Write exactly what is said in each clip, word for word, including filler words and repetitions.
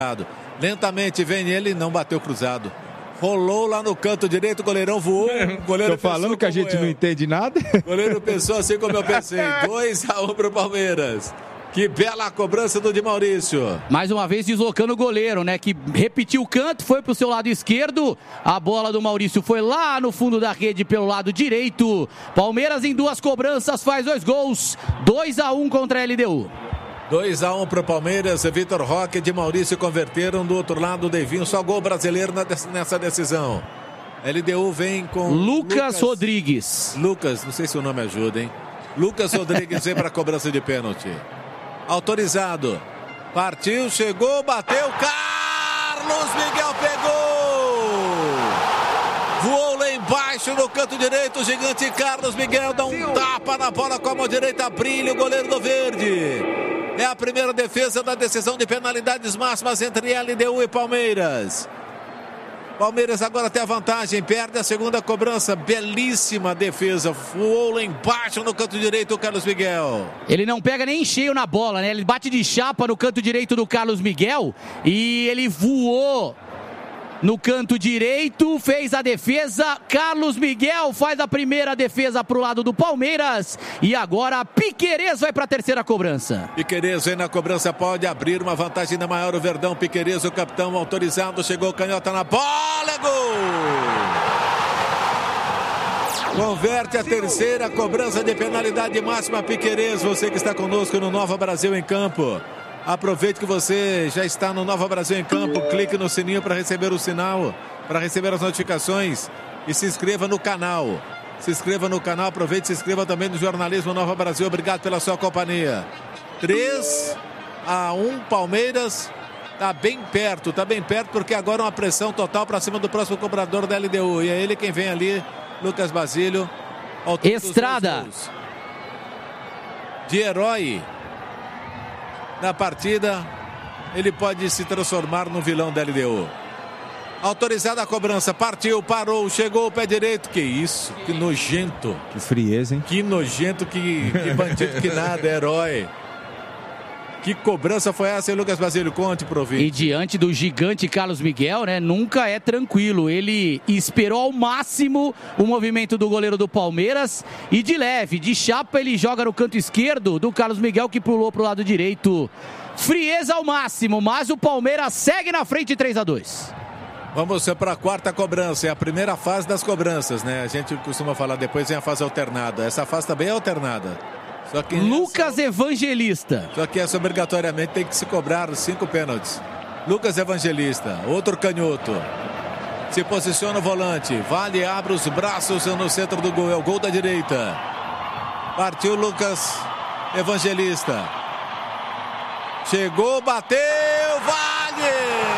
Lentamente vem ele, não bateu cruzado. Rolou lá no canto direito, o goleirão voou. O goleiro Tô falando que a gente eu. não entende nada. O goleiro pensou assim como eu pensei. dois a um pro Palmeiras. Que bela cobrança do Di Maurício. Mais uma vez deslocando o goleiro, né? Que repetiu o canto, foi pro seu lado esquerdo. A bola do Maurício foi lá no fundo da rede pelo lado direito. Palmeiras em duas cobranças faz dois gols. dois a um contra a L D U. dois a um pro Palmeiras. Vitor Roque e Di Maurício converteram. Do outro lado, o Devinho. Só gol brasileiro nessa decisão. L D U vem com Lucas, Lucas Rodrigues. Lucas, não sei se o nome ajuda, hein? Lucas Rodrigues vem para a cobrança de pênalti. Autorizado. Partiu, chegou, bateu. Carlos Miguel pegou. Voou lá embaixo no canto direito. O gigante Carlos Miguel dá um tapa na bola com a mão direita. Brilha o goleiro do Verde. É a primeira defesa da decisão de penalidades máximas entre L D U e Palmeiras. Palmeiras agora tem a vantagem, perde a segunda cobrança, belíssima defesa, voou lá embaixo no canto direito o Carlos Miguel. Ele não pega nem cheio na bola, né? Ele bate de chapa no canto direito do Carlos Miguel e ele voou no canto direito, fez a defesa. Carlos Miguel faz a primeira defesa pro lado do Palmeiras e agora Piquerez vai para a terceira cobrança. Piquerez vem na cobrança, pode abrir uma vantagem ainda maior. O Verdão, Piquerez, o capitão autorizado, chegou canhota na bola, gol! Converte a terceira cobrança de penalidade máxima. Piquerez, você que está conosco no Nova Brasil em Campo. Aproveite que você já está no Nova Brasil em Campo, clique no sininho para receber o sinal, para receber as notificações e se inscreva no canal. Se inscreva no canal, aproveite e se inscreva também no Jornalismo Nova Brasil. Obrigado pela sua companhia. três a um Palmeiras, tá bem perto, tá bem perto porque agora uma pressão total para cima do próximo cobrador da L D U. E é ele quem vem ali, Lucas Basílio. Estrada. De herói na partida, ele pode se transformar no vilão da L D U. Autorizada a cobrança, partiu, parou, chegou o pé direito. Que isso, que nojento. Que frieza, hein? Que nojento, que, que bandido que nada, herói. Que cobrança foi essa, hein, Lucas Basílio? Conte pro ouvinte. E diante do gigante Carlos Miguel, né, nunca é tranquilo. Ele esperou ao máximo o movimento do goleiro do Palmeiras e de leve, de chapa, ele joga no canto esquerdo do Carlos Miguel, que pulou pro lado direito. Frieza ao máximo, mas o Palmeiras segue na frente três a dois. Vamos para a quarta cobrança, é a primeira fase das cobranças, né? A gente costuma falar depois vem a fase alternada. Essa fase também é alternada. Só que Lucas essa... Evangelista. Só que essa obrigatoriamente tem que se cobrar cinco pênaltis. Lucas Evangelista, outro canhoto. Se posiciona o volante. Vale, abre os braços no centro do gol. É o gol da direita. Partiu Lucas Evangelista. Chegou, bateu, Vale!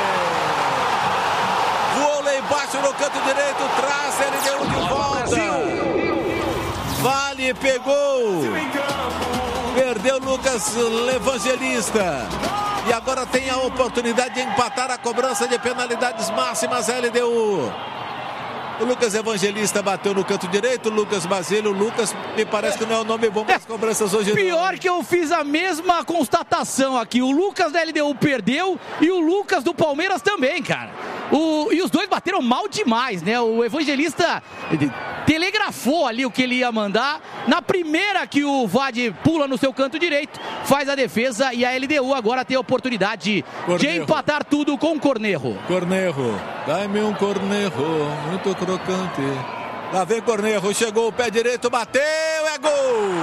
Voou lá embaixo no canto direito, traz, ele deu de volta. Vale, pegou. Perdeu Lucas Evangelista. E agora tem a oportunidade de empatar a cobrança de penalidades máximas L D U. O Lucas Evangelista bateu no canto direito, o Lucas Basílio. O Lucas me parece que não é um nome bom para as cobranças hoje. Pior não. Que eu fiz a mesma constatação aqui. O Lucas da L D U perdeu e o Lucas do Palmeiras também, cara. O, e os dois bateram mal demais, né? O Evangelista telegrafou ali o que ele ia mandar. Na primeira que o Vade pula no seu canto direito, faz a defesa e a L D U agora tem a oportunidade Cornejo. de empatar tudo com o Cornejo. Cornejo, dá-me um Cornejo, muito crocante. Lá vem Cornejo, chegou o pé direito, bateu, é gol!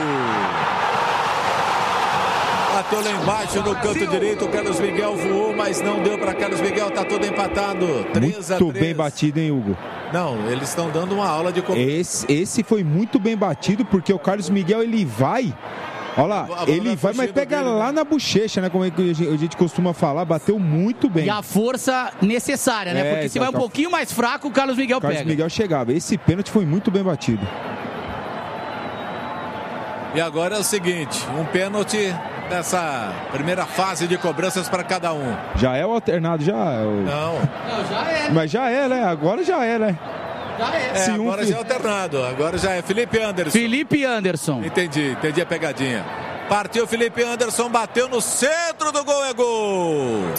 Bateu lá embaixo no canto direito, o Carlos Miguel voou, mas não deu para Carlos Miguel, tá tudo empatado. três a três. Muito bem batido, hein, Hugo? Não, eles estão dando uma aula de... Esse, esse foi muito bem batido, porque o Carlos Miguel, ele vai... Olha lá, ele vai, mas pega dele, lá né? na bochecha, né? Como é que a gente costuma falar, bateu muito bem. E a força necessária, né? É, porque se vai um pouquinho mais fraco, o Carlos Miguel o Carlos pega. Carlos Miguel chegava. Esse pênalti foi muito bem batido. E agora é o seguinte, um pênalti nessa primeira fase de cobranças para cada um. Já é o alternado, já? É o... Não. Não, já é. Mas já é, né? Agora já é, né? Já é. É, agora um... já é alternado. Agora já é Felipe Anderson. Felipe Anderson. Entendi, entendi a pegadinha. Partiu Felipe Anderson, bateu no centro do gol, é gol!